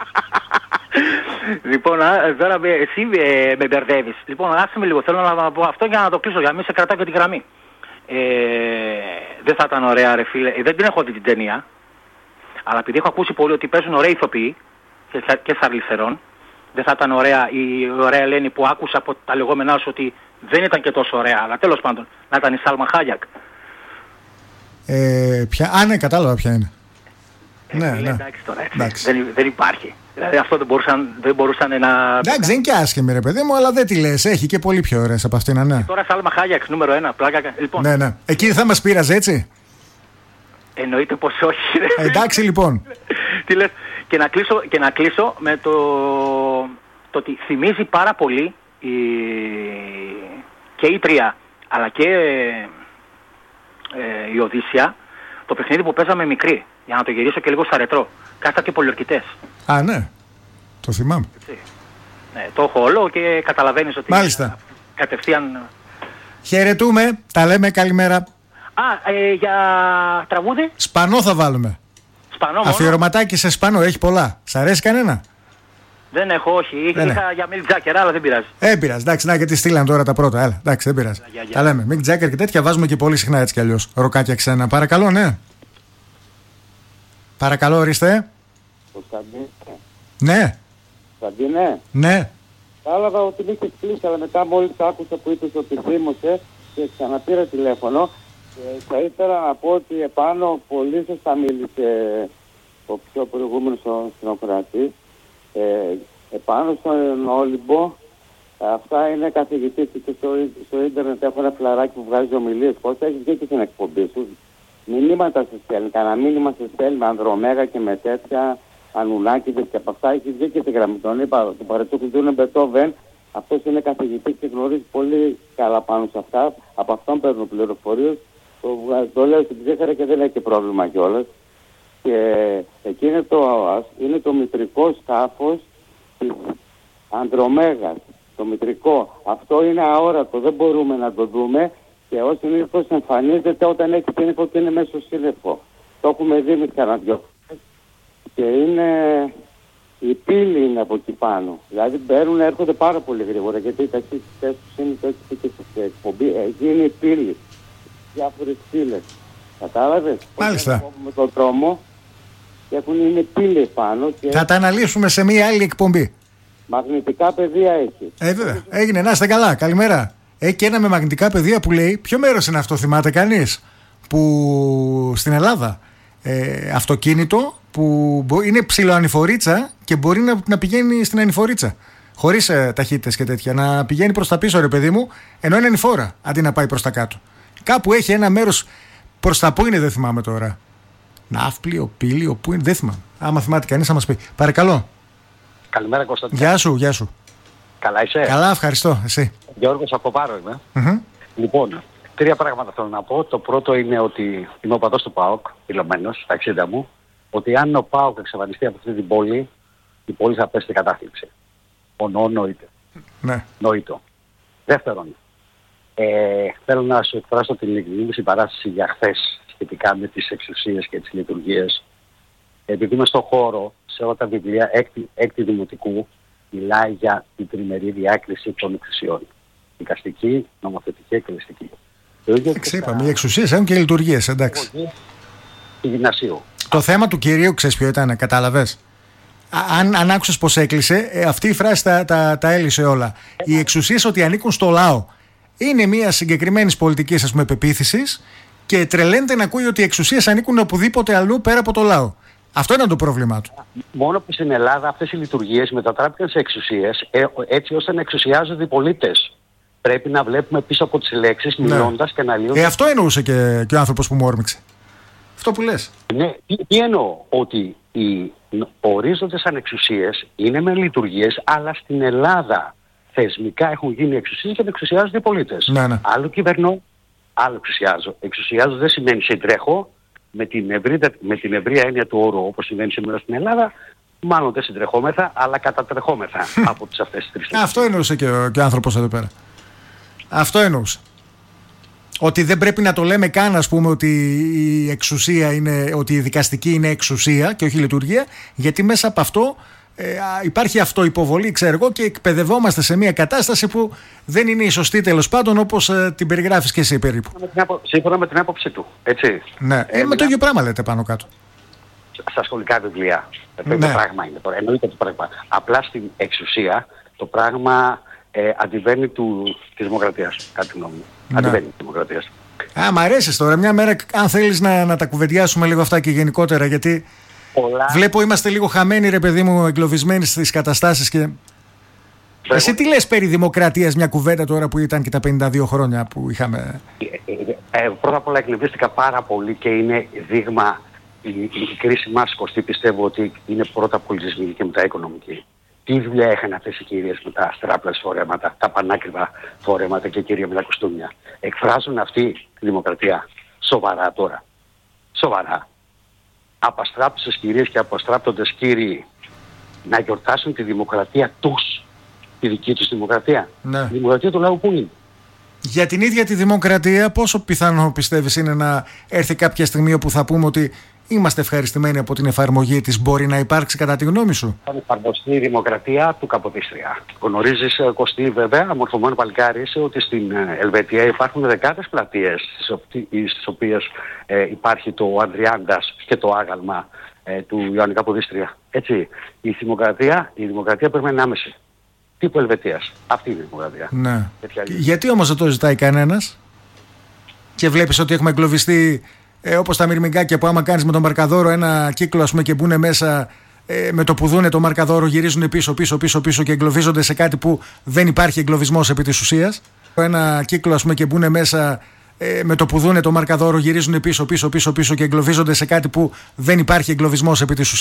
Λοιπόν, τώρα εσύ ε, με μπερδεύεις. Λοιπόν, άσε με λίγο, θέλω να πω αυτό για να το κλείσω, για να μην σε κρατάω και τη γραμμή. Ε, δεν θα ήταν ωραία ρε φίλε, ε, δεν την έχω δει την ταινία, αλλά επειδή έχω ακούσει πολύ ότι παίζουν ωραίοι ηθοποιοί και, και σαρλιστερών, δεν θα ήταν ωραία η ωραία Ελένη που άκουσα από τα λεγόμενά σου ότι δεν ήταν και τόσο ωραία, αλλά τέλος πάντων να ήταν η Σάλμα Χάγιακ. Ε, ποια... Α, ναι, κατάλαβα ποια είναι. Ε, ναι, φίλε, ναι. Εντάξει τώρα, έτσι. Εντάξει. Δεν, δεν υπάρχει. Δηλαδή αυτό δεν μπορούσαν, δεν μπορούσαν να... Εντάξει, δεν είναι και άσχημη ρε παιδί μου, αλλά δεν τη λες. Έχει και πολύ πιο ωραίες από αυτήν, ναι. Και τώρα Σάλμα Χάγιακ νούμερο ένα, πλάκα. Λοιπόν, ναι, ναι. Εκεί θα μας πείραζε έτσι. Εννοείται πως όχι. Ε, εντάξει λοιπόν. Τι λες, και, να κλείσω, και να κλείσω με το, το ότι θυμίζει πάρα πολύ η, και η τρία αλλά και ε, η Οδύσσια το παιχνίδι που παίζαμε μικρή. Για να το γυρίσω και λίγο στα ρετρό. Κάστα και πολιορκητές. Α, ναι. Το θυμάμαι. Ναι, το έχω όλο και καταλαβαίνεις ότι... Μάλιστα. Κατευθείαν... Χαιρετούμε. Τα λέμε. Καλημέρα. Α, ε, για τραγούδι. Σπανό θα βάλουμε. Σπανό μόνο. Αφιερωματάκι σε Σπανό. Έχει πολλά. Σ' αρέσει κανένα? Δεν έχω, όχι. Είχα, είχα για Mick Jagger, αλλά δεν πειράζει. Ε, πειράζει. Εντάξει, να γιατί στείλαν τώρα τα πρώτα. Έλα, εντάξει, δεν πειράζει. Για, για. Τα λέμε. Mick Jagger και τέτοια βάζουμε και πολύ συχνά έτσι κι αλλιώς. Ροκάκια ξένα. Παρακαλώ, ναι. Παρακαλώ, ορίστε. Κωνσταντίνε. Ναι. Κωνσταντίνε. Ναι. Κάλαβα ότι με είχες κλείσει, αλλά μετά μόλις άκουσα που είπες ότι θύμωσε και ξαναπήρα τηλέφωνο. Και θα ήθελα να πω ότι επάνω πολύ σωστά μίλησε ο πιο προηγούμενος συνοκρατής. Ε, επάνω στον Όλυμπο Αυτά είναι καθηγητής και στο, στο ίντερνετ έχω ένα φλαράκι που βγάζει ομιλίες. Πώς έχει βγει και στην εκπομπή σου. Μηνύματα σε στέλνει, κανένα μήνυμα σε στέλνει με Ανδρομέγα και με τέτοια Ανουνάκηδες και από αυτά. Έχει βγει και στην γραμμή. Τον είπα, του Παρετσούκλου του είναι Μπετόβεν. Αυτός είναι καθηγητής και γνωρίζει πολύ καλά πάνω σε αυτά. Από αυτόν παίρνω πληροφορίες. Το, το λέω στην ψύχαρα και δεν έχει πρόβλημα κιόλας. Και εκεί είναι το, είναι το μητρικό σκάφος της Ανδρομέγας. Το μητρικό. Αυτό είναι αόρατο. Δεν μπορούμε να το δούμε. Και ο σύννεφος εμφανίζεται όταν έχει σύννεφο και είναι μέσω σύννεφο. Το έχουμε δει με κανένα δυο. Και είναι... η πύλη είναι από εκεί πάνω. Δηλαδή μπαίνουν, έρχονται πάρα πολύ γρήγορα. Γιατί οι ταχύτητες τους είναι, το έχει πει και στην εκπομπή. Εκεί είναι η πύλη. Διάφορες πύλες. Κατάλαβες? Μάλιστα. Με τον δρόμο και έχουν είναι πύλη πάνω. Και... θα τα αναλύσουμε σε μία άλλη εκπομπή. Μαγνητικά πεδία έχει. Ε, βέβαια. Έγινε. Να είστε καλά. Καλημέρα. Έχει και ένα με μαγνητικά πεδία που λέει. Ποιο μέρος είναι αυτό, θυμάται κανείς? Που στην Ελλάδα ε, αυτοκίνητο που είναι ψιλοανηφορίτσα και μπορεί να, να πηγαίνει στην ανηφορίτσα. Χωρίς ε, ταχύτητες και τέτοια. Να πηγαίνει προς τα πίσω, ρε παιδί μου, ενώ είναι ανηφόρα αντί να πάει προς τα κάτω. Κάπου έχει ένα μέρος προς τα πού είναι, δεν θυμάμαι τώρα. Ναύπλιο, πύλιο, πού είναι, δεν θυμάμαι. Άμα θυμάται κανείς θα μας πει. Παρακαλώ. Καλημέρα, Κωνσταντίνα. Γεια σου, γεια σου. Καλά είσαι? Καλά, ευχαριστώ. Εσύ? Γιώργος από Πάρο είμαι. Mm-hmm. Λοιπόν, τρία πράγματα θέλω να πω. Το πρώτο είναι ότι είμαι οπαδός του ΠΑΟΚ, δηλωμένος, στα εξήντα μου, ότι αν ο ΠΑΟΚ εξαφανιστεί από αυτή την πόλη, η πόλη θα πέσει στην κατάθλιψη. Ονό νοείται. Ναι. Νοήτο. Δεύτερον, ε, θέλω να σου εκφράσω την ειλικρινή μου συμπαράσταση για χθες σχετικά με τις εξουσίες και τις λειτουργίες. Επειδή είμαι στον χώρο, σε όλα τα βιβλία έκτη, έκτη δημοτικού, μιλάει για την τριμερή διάκριση των εξουσιών. Δικαστική, νομοθετική και εκτελεστική. Ξέπαμε, οι εξουσίες έχουν και λειτουργίες, εντάξει. Του γυμνασίου. Το θέμα του κυρίου, ξέρεις ποιο ήταν, κατάλαβες? Αν, αν άκουσες πως έκλεισε, ε, αυτή η φράση τα, τα, τα έλυσε όλα. Οι εξουσίες ότι ανήκουν στο λαό είναι μια συγκεκριμένη πολιτική, ας πούμε, πεποίθησης και τρελαίνεται να ακούει ότι οι εξουσίες ανήκουν οπουδήποτε αλλού πέρα από το λαό. Αυτό είναι το πρόβλημά του. Μόνο που στην Ελλάδα αυτές οι λειτουργίες μετατράπηκαν σε εξουσίες ε, έτσι ώστε να εξουσιάζονται οι πολίτες. Πρέπει να βλέπουμε πίσω από τις λέξεις, ναι, μιλώντας και αναλύοντας. Ε, αυτό εννοούσε και, και ο άνθρωπος που μου όρμηξε. Αυτό που λες. Ναι, τι, τι εννοώ? Ότι οι ορίζοντες σαν εξουσίες είναι με λειτουργίες, αλλά στην Ελλάδα θεσμικά έχουν γίνει εξουσίες και εξουσιάζονται οι πολίτες. Ναι, ναι. Άλλο κυβερνώ, άλλο εξουσιάζω. Εξουσιάζω δεν σημαίνει συντρέχω. Με την, ευρύτα, με την ευρία έννοια του όρου, όπως συμβαίνει σήμερα στην Ελλάδα, μάλλον δεν συντρεχόμεθα, αλλά κατατρεχόμεθα από τις αυτές τις τρεις. Αυτό εννοούσε και ο, και ο άνθρωπος εδώ πέρα. Αυτό εννοούσε. Ότι δεν πρέπει να το λέμε καν, ας πούμε, ότι η εξουσία είναι, ότι η δικαστική είναι εξουσία και όχι λειτουργία, γιατί μέσα από αυτό ε, υπάρχει αυτοϋποβολή, ξέρω εγώ, και εκπαιδευόμαστε σε μια κατάσταση που δεν είναι η σωστή, τέλος πάντων, όπως ε, την περιγράφεις και εσύ περίπου. Σύμφωνα με την άποψή του, έτσι. Ναι, ε, ε, με το ίδιο πράγμα λέτε πάνω κάτω. Στα σχολικά βιβλία. Ναι. Το πράγμα είναι τώρα. Εννοείται το πράγμα. Απλά στην εξουσία το πράγμα ε, αντιβαίνει του, της δημοκρατίας, κάτι γνώμη μου. Ναι. Αντιβαίνει της δημοκρατίας. Α, μ' αρέσεις τώρα. Μια μέρα, αν θέλεις να, να τα κουβεντιάσουμε λίγο αυτά και γενικότερα, γιατί πολλά... βλέπω είμαστε λίγο χαμένοι, ρε παιδί μου, εγκλωβισμένοι στις καταστάσεις και... Βέβαια. Εσύ τι λες περί δημοκρατίας, μια κουβέντα τώρα που ήταν και τα πενήντα δύο χρόνια που είχαμε... Ε, ε, ε, πρώτα απ' όλα εκνευρίστηκα πάρα πολύ και είναι δείγμα η, η, η κρίση μας, Κωστή, πιστεύω ότι είναι πρώτα πολιτισμική και μετά οικονομική. Τι δουλειά είχαν αυτές οι κυρίες με τα στράπλες φορέματα, τα πανάκριβα φορέματα και κυρία με τα κουστούμια? Εκφράζουν αυτή τη δημοκρατία? Σοβαρά τώρα? Σοβαρά? Απαστράπτουσες κυρίες και απαστράπτοντες κύριοι να γιορτάσουν τη δημοκρατία τους, τη δική τους δημοκρατία? Ναι. Η δημοκρατία του λαού πού είναι? Για την ίδια τη δημοκρατία, πόσο πιθανό πιστεύεις είναι να έρθει κάποια στιγμή όπου θα πούμε ότι είμαστε ευχαριστημένοι από την εφαρμογή της? Μπορεί να υπάρξει, κατά τη γνώμη σου? Θα εφαρμοστεί η δημοκρατία του Καποδίστρια. Γνωρίζεις, Κωστή, βέβαια, μορφωμένο παλικάρι, είσαι, ότι στην Ελβετία υπάρχουν δεκάδες πλατείες στις οποίες ε, υπάρχει το Ανδριάντας και το άγαλμα ε, του Ιωάννη Καποδίστρια. Έτσι, η δημοκρατία, η δημοκρατία πρέπει να είναι άμεση. Τύπου Ελβετίας. Αυτή είναι η δημοκρατία. Ναι. Γιατί όμως δεν το ζητάει κανένας? Και βλέπεις ότι έχουμε εγκλωβιστεί ε, όπως τα μυρμηγκάκια που άμα κάνεις με τον Μαρκαδόρο ένα κύκλο, ας πούμε, και μπουν μέσα ε, με το που δούνε το μαρκαδόρο γυρίζουν πίσω, πίσω, πίσω, πίσω και εγκλωβίζονται σε κάτι που δεν υπάρχει εγκλωβισμός επί της ουσίας. Ένα κύκλο, ας πούμε, και μπουν μέσα. Ε, με το που δούνε το μαρκαδόρο γυρίζουν πίσω, πίσω, πίσω, πίσω και εγκλωβίζονται σε κάτι που δεν υπάρχει εγκλωβισμός επί της ουσίας.